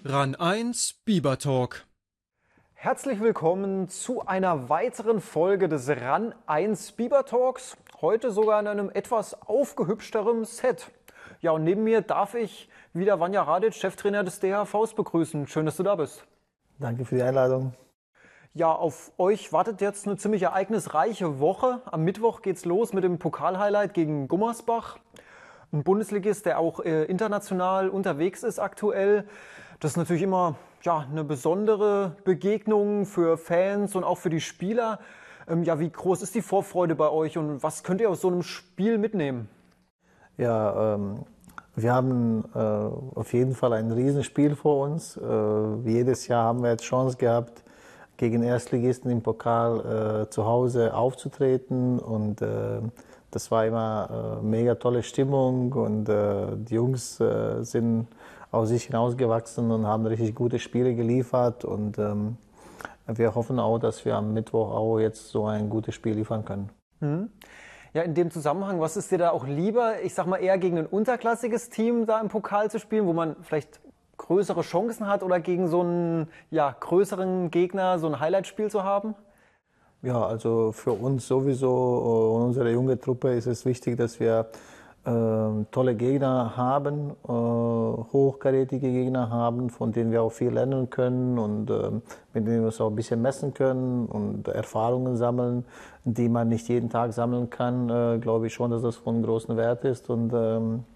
RAN 1 Biber Talk. Herzlich willkommen zu einer weiteren Folge des RAN 1 Biber Talks. Heute sogar in einem etwas aufgehübschteren Set. Ja, und neben mir darf ich wieder Vanja Radic, Cheftrainer des DHVs, begrüßen. Schön, dass du da bist. Danke für die Einladung. Ja, auf euch wartet jetzt eine ziemlich ereignisreiche Woche. Am Mittwoch geht's los mit dem Pokalhighlight gegen Gummersbach. Ein Bundesligist, der auch international unterwegs ist aktuell. Das ist natürlich immer eine besondere Begegnung für Fans und auch für die Spieler. Wie groß ist die Vorfreude bei euch und was könnt ihr aus so einem Spiel mitnehmen? Ja, wir haben auf jeden Fall ein Riesenspiel vor uns. Wie jedes Jahr haben wir jetzt Chance gehabt, gegen Erstligisten im Pokal zu Hause aufzutreten und das war immer mega tolle Stimmung und die Jungs sind aus sich hinausgewachsen und haben richtig gute Spiele geliefert und wir hoffen auch, dass wir am Mittwoch auch jetzt so ein gutes Spiel liefern können. Ja, in dem Zusammenhang, was ist dir da auch lieber? Ich sag mal eher gegen ein unterklassiges Team da im Pokal zu spielen, wo man vielleicht größere Chancen hat oder gegen so einen größeren Gegner so ein Highlight-Spiel zu haben? Ja, also für uns sowieso, unsere junge Truppe ist es wichtig, dass wir tolle Gegner haben, hochkarätige Gegner haben, von denen wir auch viel lernen können und mit denen wir uns auch ein bisschen messen können und Erfahrungen sammeln, die man nicht jeden Tag sammeln kann, glaube ich schon, dass das von großem Wert ist und